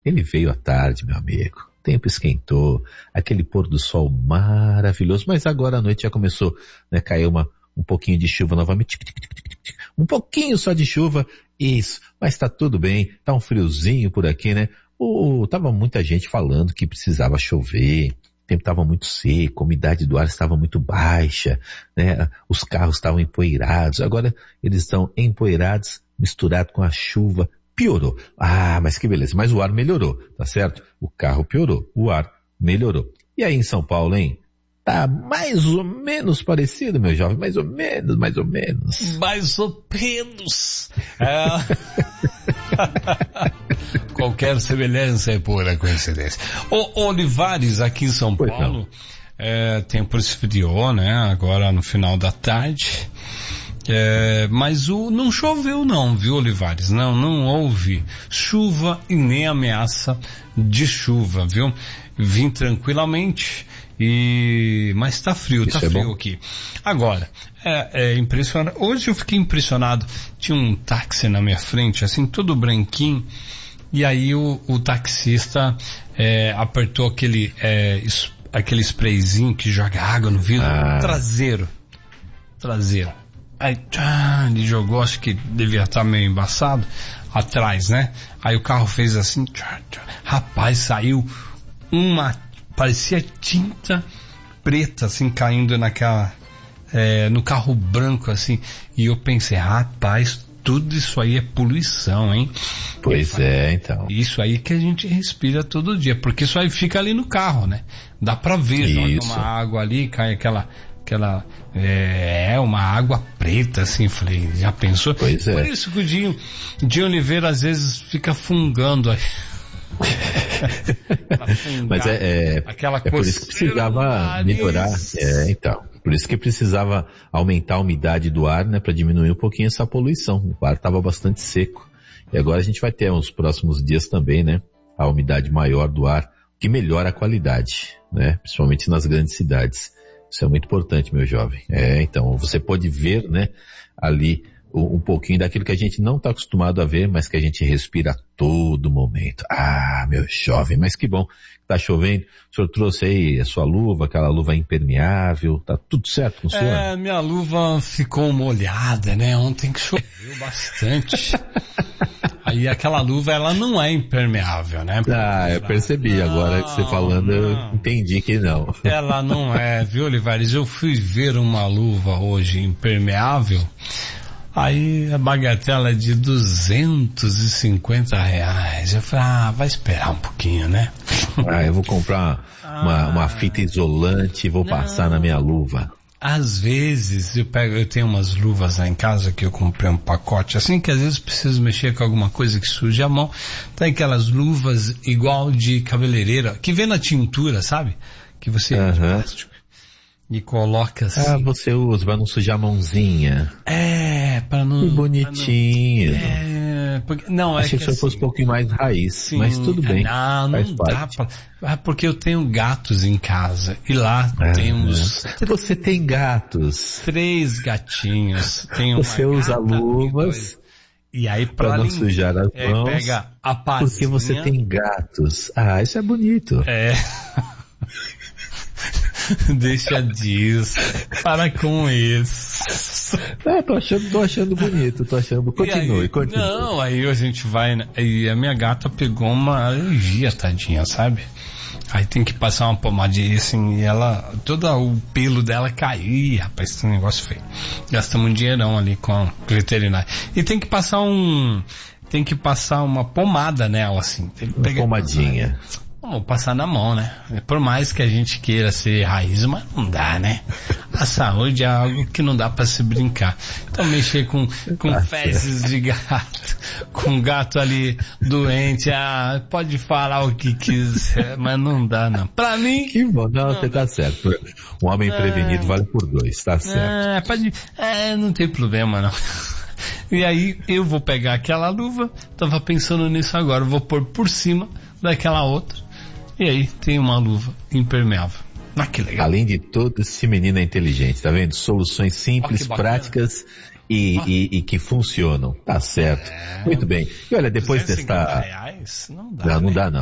Ele veio à tarde, meu amigo. O tempo esquentou, aquele pôr do sol maravilhoso, mas agora à noite já começou, né? Caiu um pouquinho de chuva novamente. Um pouquinho só de chuva, isso. Mas tá tudo bem, tá um friozinho por aqui, né? Tava muita gente falando que precisava chover. O tempo estava muito seco, a umidade do ar estava muito baixa, né? Os carros estavam empoeirados, agora eles estão empoeirados, misturado com a chuva, piorou. Ah, mas que beleza, mas o ar melhorou, tá certo? O carro piorou, o ar melhorou. E aí em São Paulo, hein? Tá mais ou menos parecido, meu jovem, mais ou menos. Mais ou menos. Qualquer semelhança é pura coincidência. O Olivares, aqui em São Paulo, tempo esfriou, né? Agora no final da tarde. Mas não choveu não, viu, Olivares? Não houve chuva e nem ameaça de chuva, viu? Vim tranquilamente. Mas tá frio, Isso tá frio bom. aqui. Agora, é impressionante. Hoje eu fiquei impressionado. Tinha um táxi na minha frente, assim, todo branquinho. E aí o taxista apertou aquele sprayzinho que joga água no vidro. Traseiro. Aí, ele jogou, acho que devia estar meio embaçado, atrás, né? Aí o carro fez assim, rapaz, saiu parecia tinta preta, assim, caindo no carro branco, assim. E eu pensei, rapaz, tudo isso aí é poluição, hein? Pois então. Isso aí que a gente respira todo dia, porque isso aí fica ali no carro, né? Dá pra ver, joga uma água ali, cai uma água preta, assim, falei, já pensou? Pois é. Por isso que o Dinho Oliveira às vezes fica fungando aí. Mas por isso que precisava melhorar, então, por isso que precisava aumentar a umidade do ar, né, para diminuir um pouquinho essa poluição. O ar estava bastante seco, e agora a gente vai ter nos próximos dias também, né, a umidade maior do ar, que melhora a qualidade, né, principalmente nas grandes cidades. Isso é muito importante, meu jovem. Então, você pode ver, né, ali um pouquinho daquilo que a gente não está acostumado a ver, mas que a gente respira a todo momento. Ah, meu jovem, mas que bom que tá chovendo. O senhor trouxe aí a sua luva, aquela luva impermeável, tá tudo certo com o senhor? Minha luva ficou molhada, né? Ontem que choveu bastante. Aí aquela luva, ela não é impermeável, né? Eu percebi, agora que você falando, eu entendi que não. Ela não é, viu, Olivares? Eu fui ver uma luva hoje impermeável. Aí a bagatela é de R$250. Eu falei, vai esperar um pouquinho, né? Eu vou comprar uma fita isolante e vou passar na minha luva. Às vezes eu tenho umas luvas lá em casa que eu comprei um pacote, assim, que às vezes preciso mexer com alguma coisa que surge a mão. Tem aquelas luvas igual de cabeleireira, que vem na tintura, sabe? Que você de plástico. E coloca assim. Você usa pra não sujar a mãozinha. Pra não... Que bonitinho. Achei que se eu fosse um pouquinho mais raiz, sim, mas tudo bem. Não dá pra... Porque eu tenho gatos em casa, e lá temos... Você tem gatos? 3 gatinhos. Você usa luvas... E aí pra não sujar as mãos, pega a pazinha... Porque você tem gatos. Isso é bonito. Deixa disso. Para com isso. Tô achando bonito, Continue. Não, aí a gente vai, e a minha gata pegou uma alergia, tadinha, sabe? Aí tem que passar uma pomadinha assim, e todo o pelo dela cair, rapaz, esse negócio feio. Gastamos um dinheirão ali com o veterinário. E tem que passar uma pomada nela, assim. Tem que pegar pomadinha. Vamos passar na mão, né? Por mais que a gente queira ser raiz, mas não dá, né? A saúde é algo que não dá pra se brincar. Então mexer com fezes de gato, com gato ali doente, pode falar o que quiser, mas não dá não. Pra mim... Que bom, você tá certo. Um homem prevenido vale por 2, tá certo. Não tem problema não. E aí eu vou pegar aquela luva, tava pensando nisso agora, vou pôr por cima daquela outra. E aí tem uma luva impermeável. Ah, que legal. Além de tudo, esse menino é inteligente, tá vendo? Soluções simples, práticas e que funcionam. Tá certo. Muito bem. E olha, depois desta... R$250? Não dá, não né? dá não.